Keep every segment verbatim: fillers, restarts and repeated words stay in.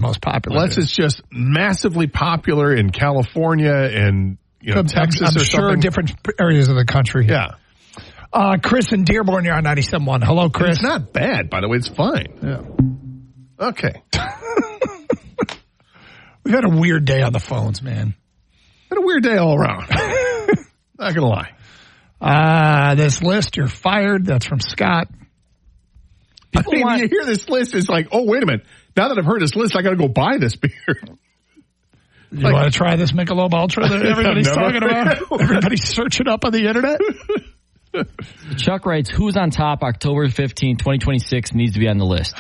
most popular. Unless it's just massively popular in California and you know I'm, Texas I'm, I'm or sure something. different areas of the country. Yeah. Uh, Chris in Dearborn, you're on ninety-seven point one. Hello, Chris. It's not bad, by the way. It's fine. Yeah. Okay. We've had a weird day on the phones, man. Had a weird day all around. Not gonna lie. Uh, this list, you're fired. That's from Scott. People I mean, want- you hear this list, it's like, oh, wait a minute. Now that I've heard this list, I got to go buy this beer. You like, want to try this Michelob Ultra that everybody's talking about? Everybody's searching up on the internet? Chuck writes, who's on top October fifteenth, twenty twenty-six needs to be on the list.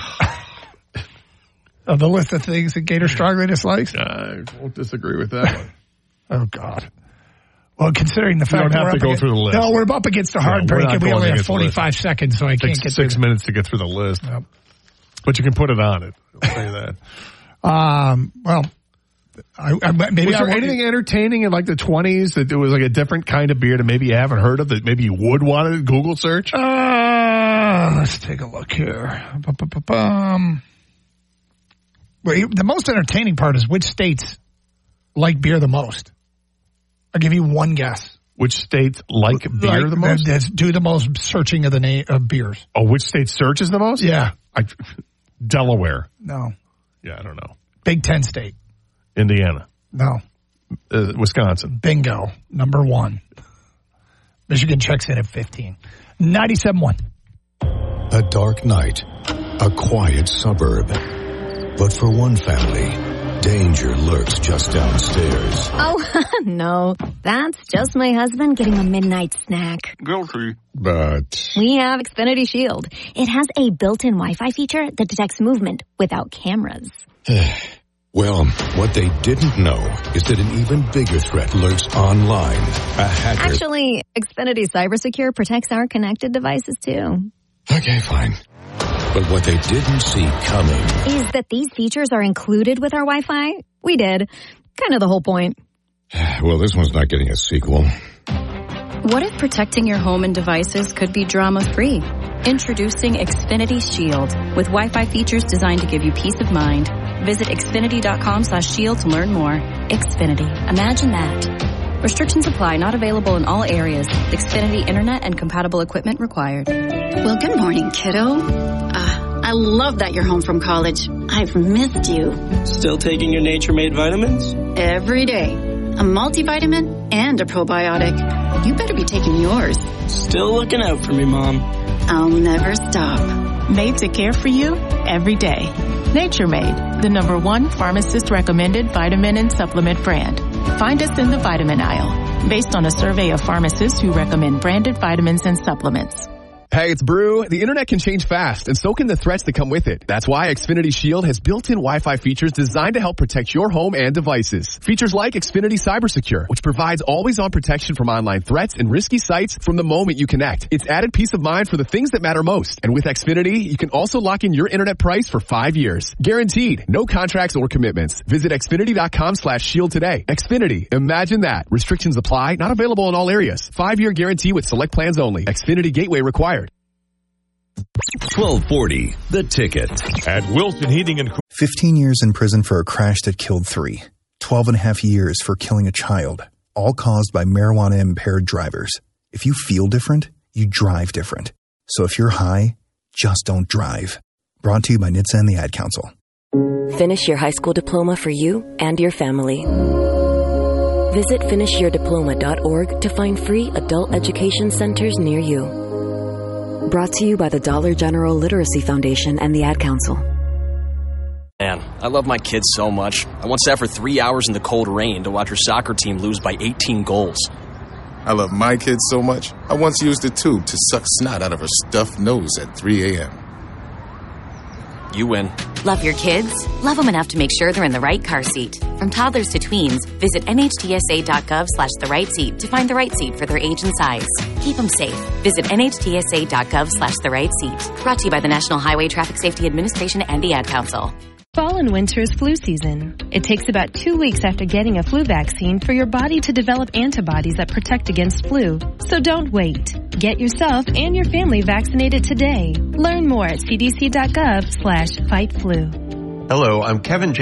Of the list of things that Gator strongly dislikes? I won't disagree with that one. Oh, God. Well, considering the fact we don't have we're to up go against, through the list. No, we're up against a hard no, break, and we only have forty-five seconds, so I it can't takes get six through minutes to get through the list. Yep. But you can put it on it. I'll tell you that. Um, well, I, I, maybe was I there anything entertaining in like the twenties that it was like a different kind of beer that maybe you haven't heard of that maybe you would want to Google search? Uh, let's take a look here. Um, well, the most entertaining part is which states like beer the most. I'll give you one guess. Which states like beer like, the most? That's do the most searching of the name of beers. Oh, which state searches the most? Yeah. I, Delaware. No. Yeah, I don't know. Big Ten state. Indiana. No. Uh, Wisconsin. Bingo. Number one. Michigan checks in at fifteen. ninety-seven point one. A dark night. A quiet suburb. But for one family, danger lurks just downstairs. Oh, no. That's just my husband getting a midnight snack. Guilty. But We have Xfinity Shield. It has a built-in Wi-Fi feature that detects movement without cameras. well, what they didn't know is that an even bigger threat lurks online. A hacker. Actually, Xfinity CyberSecure protects our connected devices, too. Okay, fine. But what they didn't see coming is that these features are included with our Wi-Fi. We did. Kind of the whole point. Well, this one's not getting a sequel. What if protecting your home and devices could be drama-free? Introducing Xfinity Shield with Wi-Fi features designed to give you peace of mind. Visit Xfinity.com slash shield to learn more. Xfinity. Imagine that. Restrictions apply. Not available in all areas. Xfinity Internet and compatible equipment required. Well, good morning, kiddo. Uh, I love that you're home from college. I've missed you. Still taking your Nature-Made vitamins? Every day. A multivitamin and a probiotic. You better be taking yours. Still looking out for me, Mom. I'll never stop. Made to care for you every day. Nature-Made, the number one pharmacist-recommended vitamin and supplement brand. Find us in the vitamin aisle, based on a survey of pharmacists who recommend branded vitamins and supplements. Hey, it's Brew. The internet can change fast, and so can the threats that come with it. That's why Xfinity Shield has built-in Wi-Fi features designed to help protect your home and devices. Features like Xfinity CyberSecure, which provides always-on protection from online threats and risky sites from the moment you connect. It's added peace of mind for the things that matter most. And with Xfinity, you can also lock in your internet price for five years. Guaranteed. No contracts or commitments. Visit Xfinity.com slash shield today. Xfinity. Imagine that. Restrictions apply. Not available in all areas. Five-year guarantee with select plans only. Xfinity Gateway required. twelve forty, The Ticket. At Wilson Heating and fifteen years in prison for a crash that killed three. twelve and a half years for killing a child. All caused by marijuana-impaired drivers. If you feel different, you drive different. So if you're high, just don't drive. Brought to you by N H T S A and the Ad Council. Finish your high school diploma for you and your family. Visit finish your diploma dot org to find free adult education centers near you. Brought to you by the Dollar General Literacy Foundation and the Ad Council. Man, I love my kids so much. I once sat for three hours in the cold rain to watch her soccer team lose by eighteen goals. I love my kids so much, I once used a tube to suck snot out of her stuffed nose at three a.m. You win. Love your kids? Love them enough to make sure they're in the right car seat. From toddlers to tweens, visit N H T S A dot gov slash the right seat to find the right seat for their age and size. Keep them safe. Visit N H T S A dot gov slash the right seat. Brought to you by the National Highway Traffic Safety Administration and the Ad Council. Fall and winter is flu season. It takes about two weeks after getting a flu vaccine for your body to develop antibodies that protect against flu. So don't wait. Get yourself and your family vaccinated today. Learn more at C D C dot gov slash fight flu. Hello, I'm Kevin J.